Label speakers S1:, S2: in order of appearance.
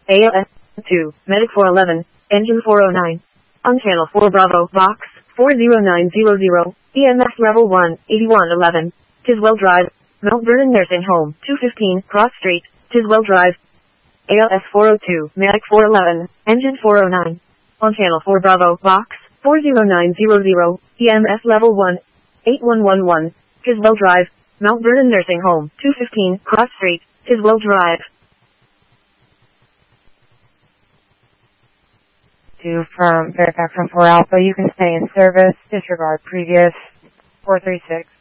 S1: ALS 2, Medic 411, Engine 409. On Channel 4 Bravo, Box 40900, EMS Level 1, 8111, Tiswell Drive, Mount Vernon Nursing Home, 215, Cross Street, Tiswell Drive. ALS 402, Medic 411, Engine 409. On Channel 4 Bravo, Box 40900, EMS Level 1, 8111, Tiswell Drive, Mount Vernon Nursing Home, 215, Cross Street, Tiswell Drive.
S2: To from Fairfax from 4 Alpha, you can stay in service, disregard previous 436.